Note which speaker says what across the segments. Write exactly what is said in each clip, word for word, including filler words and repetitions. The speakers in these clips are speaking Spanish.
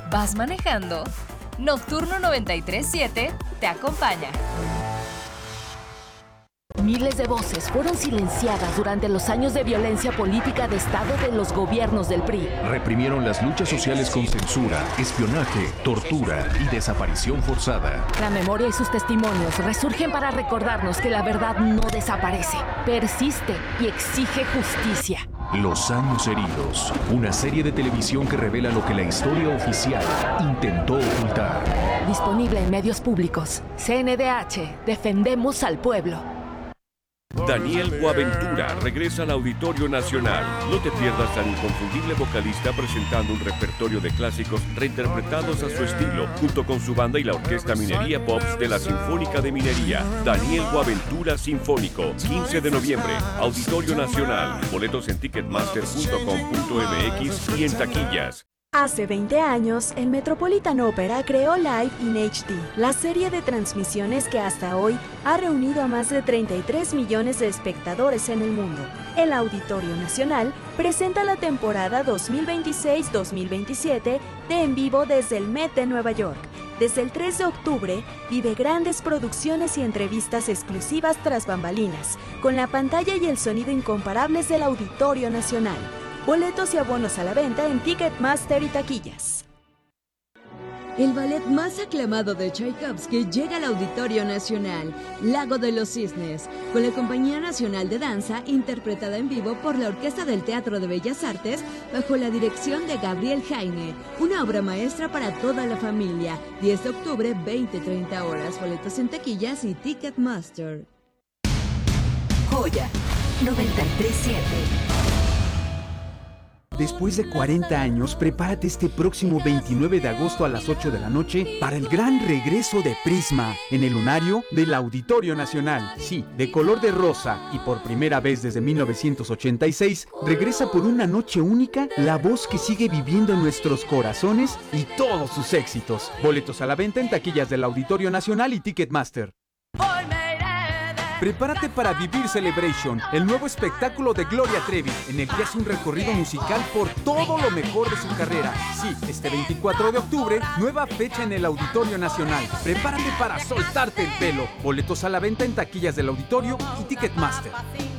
Speaker 1: ¿Vas manejando? Nocturno noventa y tres punto siete te acompaña.
Speaker 2: Miles de voces fueron silenciadas durante los años de violencia política de Estado de los gobiernos del P R I.
Speaker 3: Reprimieron las luchas sociales con censura, espionaje, tortura y desaparición forzada.
Speaker 2: La memoria y sus testimonios resurgen para recordarnos que la verdad no desaparece, persiste y exige justicia.
Speaker 3: Los años heridos, una serie de televisión que revela lo que la historia oficial intentó ocultar.
Speaker 2: Disponible en medios públicos. C N D H, defendemos al pueblo.
Speaker 4: Daniel Boaventura regresa al Auditorio Nacional. No te pierdas al inconfundible vocalista presentando un repertorio de clásicos reinterpretados a su estilo, junto con su banda y la Orquesta Minería Pops de la Sinfónica de Minería. Daniel Boaventura Sinfónico, quince de noviembre, Auditorio Nacional. Boletos en ticketmaster punto com punto m x y en taquillas.
Speaker 5: Hace veinte años, el Metropolitan Opera creó Live in H D, la serie de transmisiones que hasta hoy ha reunido a más de treinta y tres millones de espectadores en el mundo. El Auditorio Nacional presenta la temporada dos mil veintiséis dos mil veintisiete de En Vivo desde el Met de Nueva York. Desde el tres de octubre, vive grandes producciones y entrevistas exclusivas tras bambalinas, con la pantalla y el sonido incomparables del Auditorio Nacional. Boletos y abonos a la venta en Ticketmaster y taquillas.
Speaker 6: El ballet más aclamado de Tchaikovsky llega al Auditorio Nacional, Lago de los Cisnes, con la Compañía Nacional de Danza, interpretada en vivo por la Orquesta del Teatro de Bellas Artes, bajo la dirección de Gabriel Jaime. Una obra maestra para toda la familia. diez de octubre, veinte a treinta horas. Boletos en taquillas y Ticketmaster.
Speaker 7: Joya noventa y tres punto siete.
Speaker 8: Después de cuarenta años, prepárate este próximo veintinueve de agosto a las ocho de la noche para el gran regreso de Prisma en el lunario del Auditorio Nacional. Sí, de color de rosa y por primera vez desde mil novecientos ochenta y seis, regresa por una noche única la voz que sigue viviendo en nuestros corazones y todos sus éxitos. Boletos a la venta en taquillas del Auditorio Nacional y Ticketmaster. Prepárate para vivir Celebration, el nuevo espectáculo de Gloria Trevi, en el que hace un recorrido musical por todo lo mejor de su carrera. Sí, este veinticuatro de octubre, nueva fecha en el Auditorio Nacional. Prepárate para soltarte el pelo. Boletos a la venta en taquillas del Auditorio y Ticketmaster.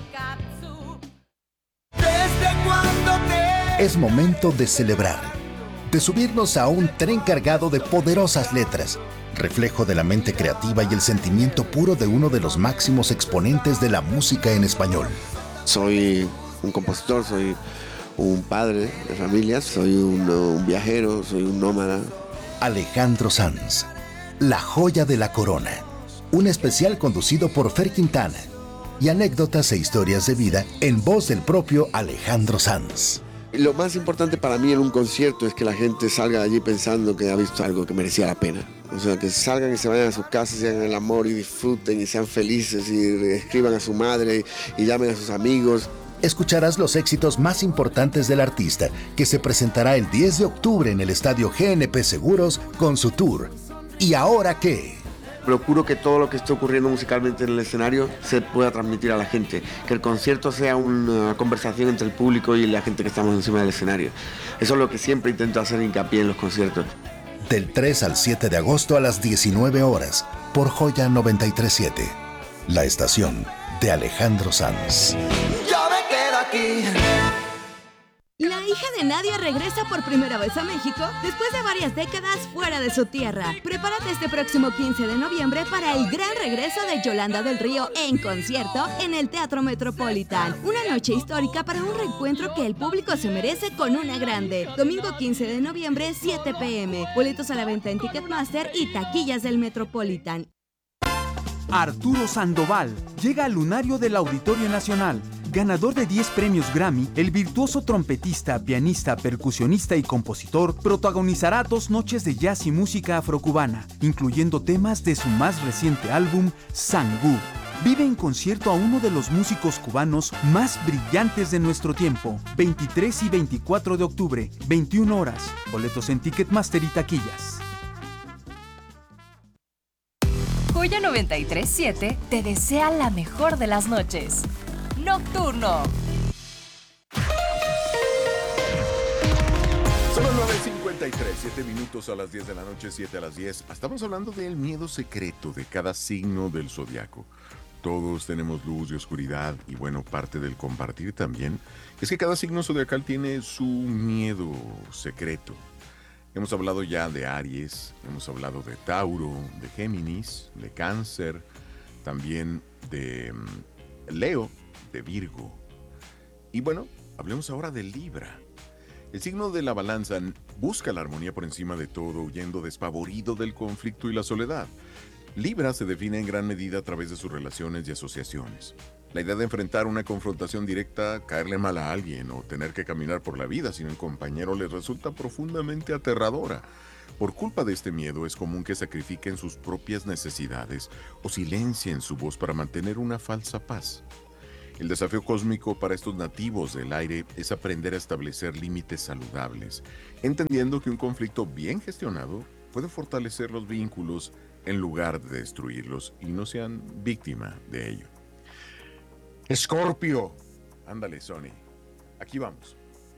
Speaker 9: Es momento de celebrar, de subirnos a un tren cargado de poderosas letras, reflejo de la mente creativa y el sentimiento puro de uno de los máximos exponentes de la música en español.
Speaker 10: Soy un compositor, soy un padre de familia, soy un, un viajero, soy un nómada.
Speaker 9: Alejandro Sanz, la joya de la corona. Un especial conducido por Fer Quintana y anécdotas e historias de vida en voz del propio Alejandro Sanz.
Speaker 10: Lo más importante para mí en un concierto es que la gente salga de allí pensando que ha visto algo que merecía la pena. O sea, que salgan y se vayan a sus casas y hagan el amor y disfruten y sean felices y escriban a su madre y llamen a sus amigos.
Speaker 9: Escucharás los éxitos más importantes del artista, que se presentará el diez de octubre en el Estadio G N P Seguros con su tour ¿Y ahora qué?
Speaker 10: Procuro que todo lo que esté ocurriendo musicalmente en el escenario se pueda transmitir a la gente, que el concierto sea una conversación entre el público y la gente que estamos encima del escenario. Eso es lo que siempre intento hacer hincapié en los conciertos.
Speaker 9: Del tres al siete de agosto a las diecinueve horas, por Joya noventa y tres punto siete, la estación de Alejandro Sanz.
Speaker 11: Yo me quedo aquí.
Speaker 6: La hija de Nadia regresa por primera vez a México después de varias décadas fuera de su tierra. Prepárate este próximo quince de noviembre para el gran regreso de Yolanda del Río en concierto en el Teatro Metropolitan. Una noche histórica para un reencuentro que el público se merece con una grande. Domingo quince de noviembre, siete pe eme. Boletos a la venta en Ticketmaster y taquillas del Metropolitan.
Speaker 8: Arturo Sandoval llega al lunario del Auditorio Nacional. Ganador de diez premios Grammy, el virtuoso trompetista, pianista, percusionista y compositor protagonizará dos noches de jazz y música afrocubana, incluyendo temas de su más reciente álbum, Sangú. Vive en concierto a uno de los músicos cubanos más brillantes de nuestro tiempo, veintitrés y veinticuatro de octubre, veintiuna horas. Boletos en Ticketmaster y taquillas.
Speaker 1: Joya noventa y tres punto siete te desea la mejor de las noches. Nocturno.
Speaker 12: Son las nueve cincuenta noventa y tres, siete minutos a las diez de la noche, siete a las diez. Estamos hablando del miedo secreto de cada signo del zodiaco. Todos tenemos luz y oscuridad, y bueno, parte del compartir también es que cada signo zodiacal tiene su miedo secreto. Hemos hablado ya de Aries, hemos hablado de Tauro, de Géminis, de Cáncer, también de Leo, de Virgo. Y bueno, hablemos ahora de Libra. El signo de la balanza busca la armonía por encima de todo, huyendo despavorido del conflicto y la soledad. Libra se define en gran medida a través de sus relaciones y asociaciones. La idea de enfrentar una confrontación directa, caerle mal a alguien o tener que caminar por la vida sin un compañero les resulta profundamente aterradora. Por culpa de este miedo es común que sacrifiquen sus propias necesidades o silencien su voz para mantener una falsa paz. El desafío cósmico para estos nativos del aire es aprender a establecer límites saludables, entendiendo que un conflicto bien gestionado puede fortalecer los vínculos en lugar de destruirlos y no sean víctima de ello. Escorpio. Ándale, Sony. Aquí vamos.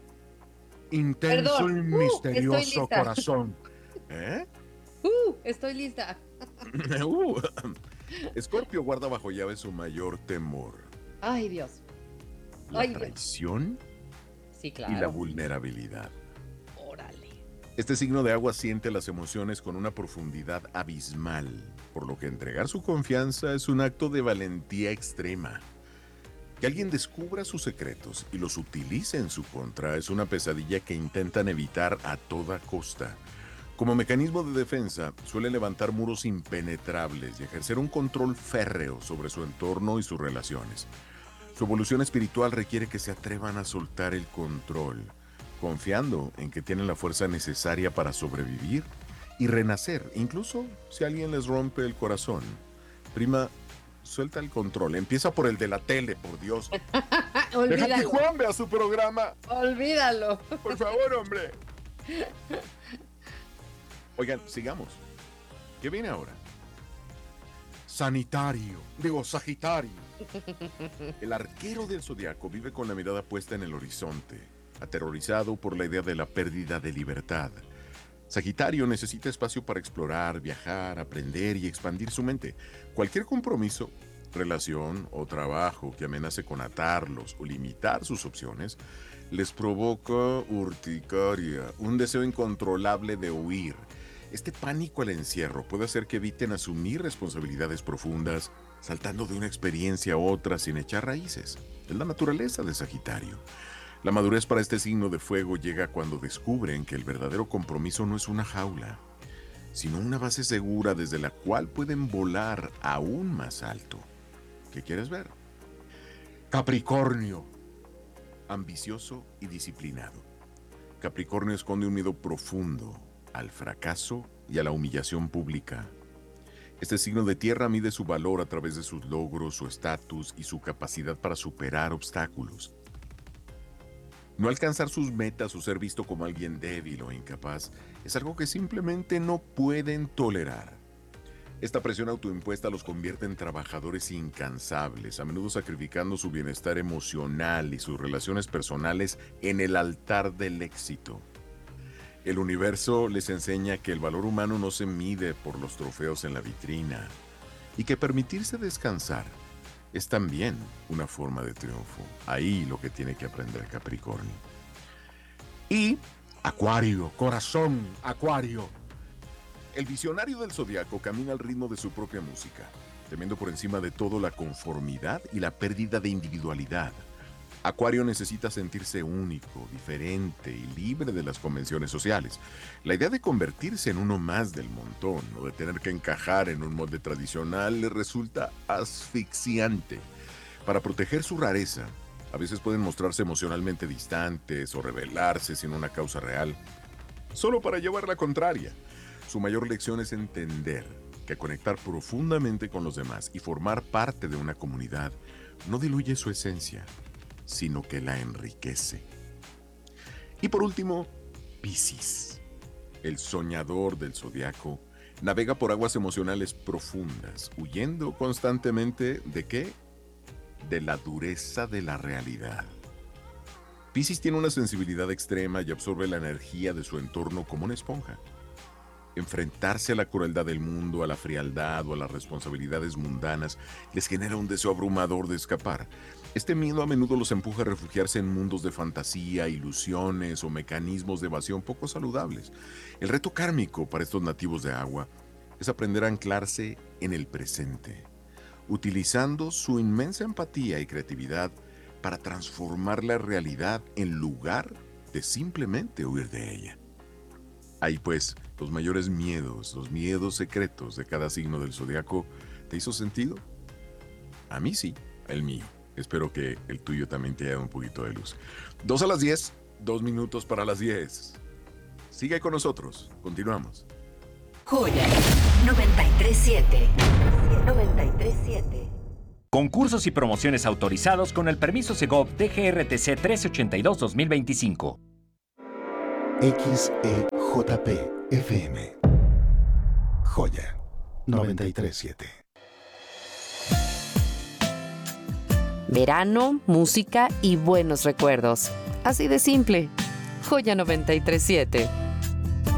Speaker 12: Intenso
Speaker 13: Perdón.
Speaker 12: y
Speaker 13: Uh,
Speaker 12: misterioso
Speaker 13: estoy lista.
Speaker 12: corazón. ¿Eh?
Speaker 13: Uh, estoy lista.
Speaker 12: Uh. Escorpio guarda bajo llave su mayor temor.
Speaker 13: Ay, Dios.
Speaker 12: La
Speaker 13: Ay, Dios.
Speaker 12: traición
Speaker 13: Sí, claro.
Speaker 12: y la vulnerabilidad.
Speaker 13: Órale.
Speaker 12: Este signo de agua siente las emociones con una profundidad abismal, por lo que entregar su confianza es un acto de valentía extrema. Que alguien descubra sus secretos y los utilice en su contra es una pesadilla que intentan evitar a toda costa. Como mecanismo de defensa, suele levantar muros impenetrables y ejercer un control férreo sobre su entorno y sus relaciones. Su evolución espiritual requiere que se atrevan a soltar el control, confiando en que tienen la fuerza necesaria para sobrevivir y renacer, incluso si alguien les rompe el corazón. Prima, suelta el control. Empieza por el de la tele, por Dios. Deja que
Speaker 13: Olvídalo.
Speaker 12: Juan vea su programa.
Speaker 13: Olvídalo.
Speaker 12: Por favor, hombre. Oigan, sigamos. ¿Qué viene ahora? Sanitario. Digo, Sagitario. El arquero del zodiaco vive con la mirada puesta en el horizonte, aterrorizado por la idea de la pérdida de libertad. Sagitario necesita espacio para explorar, viajar, aprender y expandir su mente. Cualquier compromiso, relación o trabajo que amenace con atarlos o limitar sus opciones, les provoca urticaria, un deseo incontrolable de huir. Este pánico al encierro puede hacer que eviten asumir responsabilidades profundas, saltando de una experiencia a otra sin echar raíces. Es la naturaleza de Sagitario. La madurez para este signo de fuego llega cuando descubren que el verdadero compromiso no es una jaula, sino una base segura desde la cual pueden volar aún más alto. ¿Qué quieres ver? Capricornio. Ambicioso y disciplinado. Capricornio esconde un miedo profundo al fracaso y a la humillación pública. Este signo de tierra mide su valor a través de sus logros, su estatus y su capacidad para superar obstáculos. No alcanzar sus metas o ser visto como alguien débil o incapaz es algo que simplemente no pueden tolerar. Esta presión autoimpuesta los convierte en trabajadores incansables, a menudo sacrificando su bienestar emocional y sus relaciones personales en el altar del éxito. El universo les enseña que el valor humano no se mide por los trofeos en la vitrina y que permitirse descansar es también una forma de triunfo. Ahí lo que tiene que aprender Capricornio. Y Acuario, corazón, Acuario. El visionario del zodiaco camina al ritmo de su propia música, temiendo por encima de todo la conformidad y la pérdida de individualidad. Acuario necesita sentirse único, diferente y libre de las convenciones sociales. La idea de convertirse en uno más del montón o de tener que encajar en un molde tradicional le resulta asfixiante. Para proteger su rareza, a veces pueden mostrarse emocionalmente distantes o rebelarse sin una causa real, solo para llevar la contraria. Su mayor lección es entender que conectar profundamente con los demás y formar parte de una comunidad no diluye su esencia, sino que la enriquece. Y por último, Piscis. El soñador del zodiaco navega por aguas emocionales profundas, huyendo constantemente ¿de qué? De la dureza de la realidad. Piscis tiene una sensibilidad extrema y absorbe la energía de su entorno como una esponja. Enfrentarse a la crueldad del mundo, a la frialdad o a las responsabilidades mundanas les genera un deseo abrumador de escapar. Este miedo a menudo los empuja a refugiarse en mundos de fantasía, ilusiones o mecanismos de evasión poco saludables. El reto kármico para estos nativos de agua es aprender a anclarse en el presente, utilizando su inmensa empatía y creatividad para transformar la realidad en lugar de simplemente huir de ella. Ahí pues, los mayores miedos, los miedos secretos de cada signo del zodiaco, ¿te hizo sentido? A mí sí, el mío. Espero que el tuyo también te haya dado un poquito de luz. Dos a las diez, dos minutos para las diez. Sigue con nosotros, continuamos.
Speaker 7: Joya noventa y tres siete. noventa y tres siete.
Speaker 14: Concursos y promociones autorizados con el permiso Segov D G R T C trece ochenta y dos dos mil veinticinco.
Speaker 9: X E J P F M. Joya noventa y tres siete.
Speaker 15: Verano, música y buenos recuerdos. Así de simple. Joya noventa y tres siete.